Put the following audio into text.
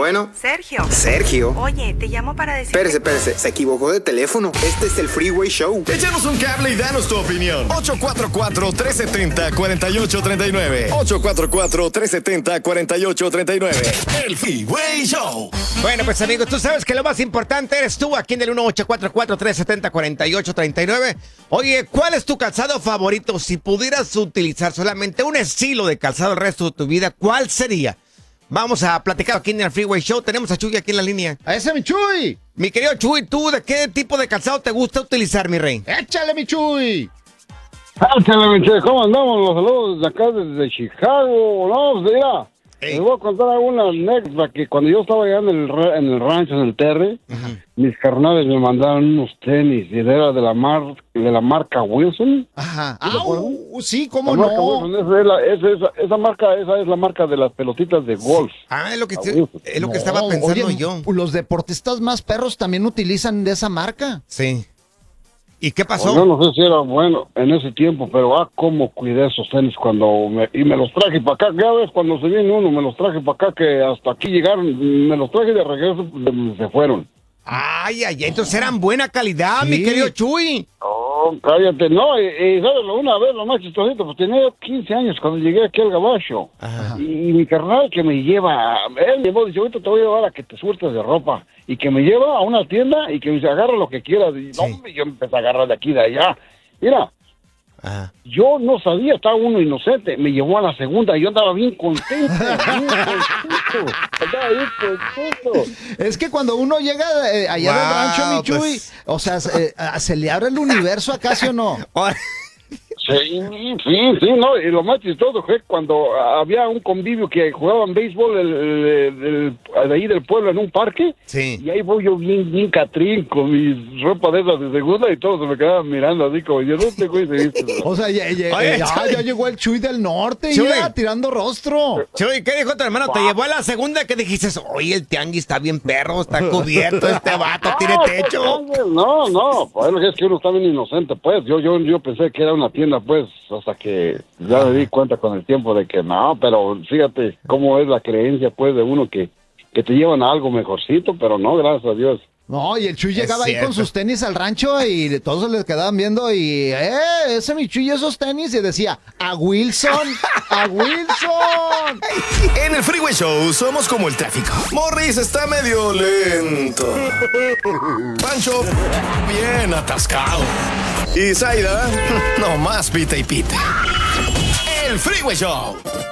Bueno. Sergio. Sergio. Oye, te llamo para decir... Espérese. Se equivocó de teléfono. Este es el Freeway Show. Échanos un cable y danos tu opinión. 844-370-4839. 844-370-4839. El Freeway Show. Bueno, pues amigos, tú sabes que lo más importante eres tú, aquí en el 1844-370-4839. Oye, ¿cuál es tu calzado favorito? Si pudieras utilizar solamente un estilo de calzado el resto de tu vida, ¿cuál sería? Vamos a platicar aquí en el Freeway Show. Tenemos a Chuy aquí en la línea. ¡A ese, mi Chuy! Mi querido Chuy, ¿tú de qué tipo de calzado te gusta utilizar, mi rey? ¡Échale, mi Chuy! Échale, mi Chuy. ¿Cómo andamos? Los saludos desde acá, desde Chicago. No, pues mira, les voy a contar alguna anécdota que cuando yo estaba allá en el rancho, en el Terry, mis carnales me mandaron unos tenis y era de la marca Wilson. Ajá. ¿Sí, cómo la marca no? Wilson, esa marca es la marca de las pelotitas de golf. Ah, es lo que estaba pensando oye, yo. Los deportistas más perros también utilizan de esa marca. Sí. ¿Y qué pasó? Yo no sé si era bueno en ese tiempo, pero cómo cuidé esos tenis y me los traje para acá. Ya ves, cuando se viene uno, me los traje para acá, que hasta aquí llegaron, me los traje de regreso, se fueron. Ay, entonces eran buena calidad, mi querido Chuy. Oh, cállate, no, y sabes, una vez, lo más chistosito, pues tenía 15 años cuando llegué aquí al gabacho. Ajá. Y mi carnal que me lleva, él llevó, dice, ahorita te voy a llevar a que te surtes de ropa. Y que me lleva a una tienda y que me dice, agarra lo que quieras. Y no, yo empecé a agarrar de aquí, de allá. Mira, yo no sabía, estaba uno inocente. Me llevó a la segunda y yo andaba bien contento. Andaba bien contento. Es que cuando uno llega allá del rancho, mi Chuy, pues... o sea, se le abre el universo acá, ¿sí o no? Sí, no, y lo más chistoso fue cuando había un convivio que jugaban béisbol de ahí del pueblo en un parque, y ahí voy yo bien catrín con mi ropa de esas de segunda y todos se me quedaban mirando así como yo, ¿dónde güey se dice? O sea, ya llegó el Chuy del norte y iba tirando rostro. Chuy, ¿qué dijo tu hermano? Te llevó a la segunda que dijiste, oye, el tianguis está bien perro, está cubierto, este vato tiene techo. No, pues es que uno está bien inocente, pues, yo pensé que era una tienda, pues, hasta que ya me di cuenta con el tiempo de que no, pero fíjate cómo es la creencia, pues, de uno que te llevan a algo mejorcito, pero no, gracias a Dios. No, y el Chuy llegaba ahí con sus tenis al rancho y todos se les quedaban viendo y, ese mi Chuy, esos tenis, y decía, ¡a Wilson! ¡A Wilson! En el Freeway Show somos como el tráfico. Morris está medio lento. Pancho, bien atascado. Y Zaida, nomás pita y pita. El Freeway Show.